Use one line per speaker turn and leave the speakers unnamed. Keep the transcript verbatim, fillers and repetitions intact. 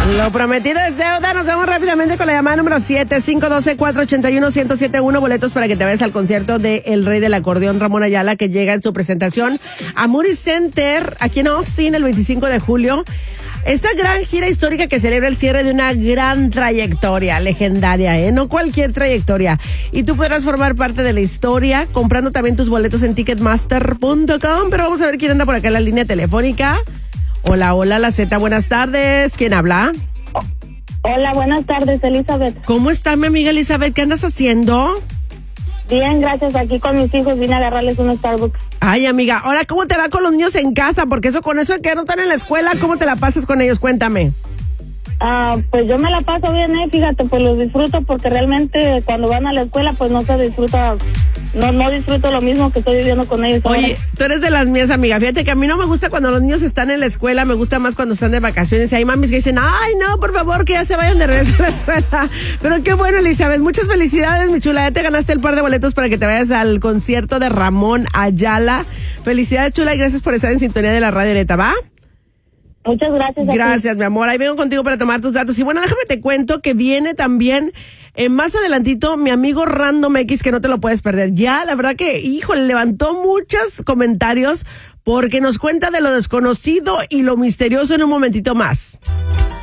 Lo prometido es deuda. Nos vamos rápidamente con la llamada número siete, cinco uno dos, cuatro ocho uno, uno cero siete uno. Boletos para que te vayas al concierto de El Rey del Acordeón, Ramón Ayala, que llega en su presentación a Moody Center, aquí en Austin, el veinticinco de julio. Esta gran gira histórica que celebra el cierre de una gran trayectoria, legendaria, ¿eh? No cualquier trayectoria. Y tú podrás formar parte de la historia comprando también tus boletos en ticketmaster punto com. Pero vamos a ver quién anda por acá en la línea telefónica. Hola, hola, la Z, buenas tardes. ¿Quién habla?
Hola, buenas tardes, Elizabeth.
¿Cómo está mi amiga Elizabeth? ¿Qué andas haciendo?
Bien, gracias. Aquí con mis hijos vine a agarrarles un Starbucks.
Ay, amiga, ahora, ¿cómo te va con los niños en casa? Porque eso con eso de que no están en la escuela, ¿cómo te la pasas con ellos? Cuéntame.
Ah, pues yo me la paso bien, eh, fíjate, pues los disfruto porque realmente cuando van a la escuela pues no se disfruta, no no disfruto lo mismo que estoy viviendo con ellos.
Oye,
ahora.
tú eres de las mías, amiga. Fíjate que a mí no me gusta cuando los niños están en la escuela, me gusta más cuando están de vacaciones. Y hay mamis que dicen, ay, no, por favor, que ya se vayan de regreso a la escuela. Pero qué bueno, Elizabeth. Muchas felicidades, mi chula. Ya te ganaste el par de boletos para que te vayas al concierto de Ramón Ayala. Felicidades, chula, y gracias por estar en sintonía de la radio neta, ¿va?
Muchas gracias.
Gracias, mi amor. Ahí vengo contigo para tomar tus datos. Y bueno, déjame te cuento que viene también eh, más adelantito mi amigo Random X, que no te lo puedes perder. Ya, la verdad que, híjole, levantó muchos comentarios porque nos cuenta de lo desconocido y lo misterioso en un momentito más.